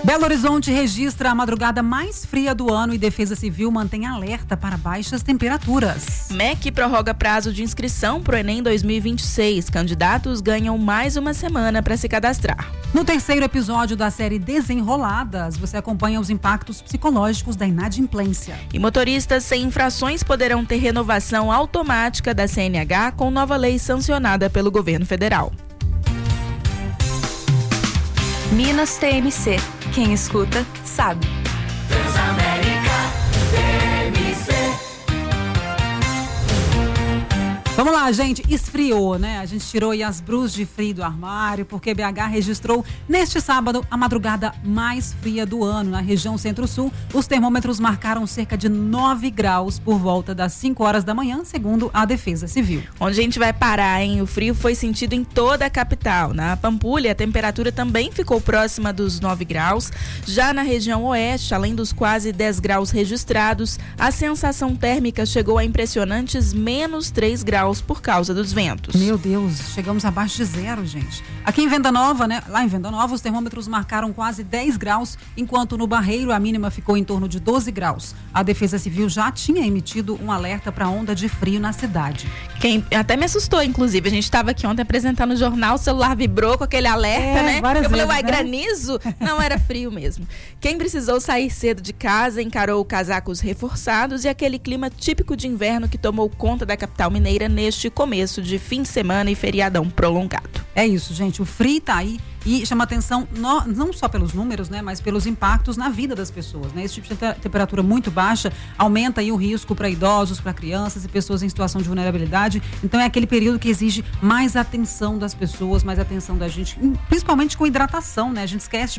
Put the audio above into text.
Belo Horizonte registra a madrugada mais fria do ano e Defesa Civil mantém alerta para baixas temperaturas. MEC prorroga prazo de inscrição para o Enem 2026. Candidatos ganham mais uma semana para se cadastrar. No terceiro episódio da série Desenroladas, você acompanha os impactos psicológicos da inadimplência. E motoristas sem infrações poderão ter renovação automática da CNH com nova lei sancionada pelo governo federal. Minas TMC. Quem escuta, sabe. Vamos lá, gente, esfriou, né? A gente tirou aí as brus de frio do armário, porque BH registrou neste sábado a madrugada mais fria do ano. Na região Centro-Sul, os termômetros marcaram cerca de 9 graus por volta das 5 horas da manhã, segundo a Defesa Civil. Onde a gente vai parar, hein? O frio foi sentido em toda a capital. Na Pampulha, a temperatura também ficou próxima dos 9 graus. Já na região oeste, além dos quase 10 graus registrados, a sensação térmica chegou a impressionantes menos 3 graus por causa dos ventos. Meu Deus, chegamos abaixo de zero, gente. Aqui em Venda Nova, né? Lá em Venda Nova, os termômetros marcaram quase 10 graus, enquanto no Barreiro a mínima ficou em torno de 12 graus. A Defesa Civil já tinha emitido um alerta para onda de frio na cidade. Até me assustou, inclusive. A gente estava aqui ontem apresentando o jornal, o celular vibrou com aquele alerta, né? Eu falei, uai, granizo? Não, era frio mesmo. Quem precisou sair cedo de casa encarou casacos reforçados e aquele clima típico de inverno que tomou conta da capital mineira neste começo de fim de semana e feriadão prolongado. É isso, gente. O frio tá aí e chama atenção não só pelos números, né, mas pelos impactos na vida das pessoas, né? Esse tipo de temperatura muito baixa aumenta aí o risco para idosos, para crianças e pessoas em situação de vulnerabilidade. Então é aquele período que exige mais atenção das pessoas, mais atenção da gente, principalmente com hidratação, né? A gente esquece